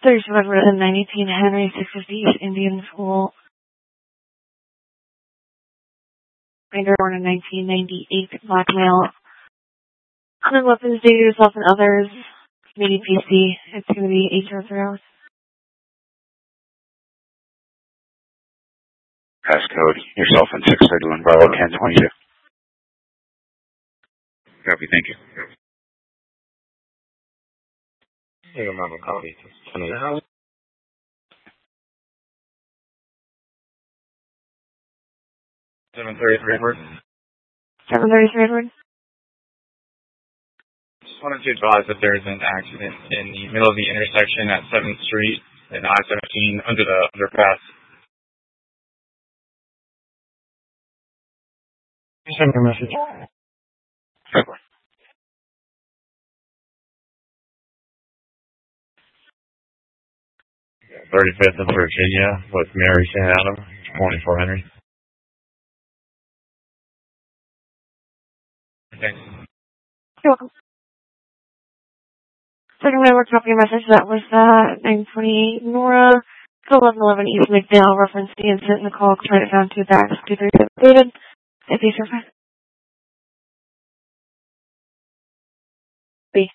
Thursday, November 19, Henry, 650 East Indian School. Ranger, born in 1998, black male. Common weapons, danger yourself and others. Media PC. It's going to be 803 hours. Passcode, yourself and 631 Bravo 1022. Copy, thank you. Here, Marvel copy. 730 Edward. 733 Edward. Just wanted to advise that there is an accident in the middle of the intersection at 7th Street and I-17 under the underpass. Send your message. 35th of Virginia with Mary St. Adam, 24 Henry. Thanks. You're welcome. Second member, copy your message. That was 928 Nora. 1111 East McDale. Reference the incident in the call. Turn it down to that. 23 updated. If you survive. B.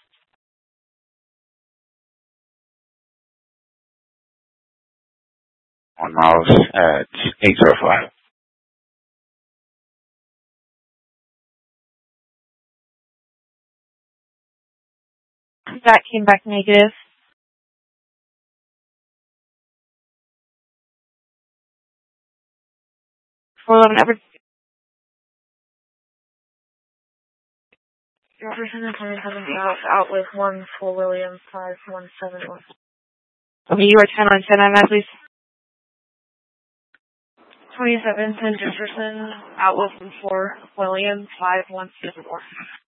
1 miles at 805. That came back negative. 411 Everett. Jefferson and 27 out with 1 for William 5171. Okay, you are 10 on 10 on that, please. 27 10 Jefferson out with 4 William 5174.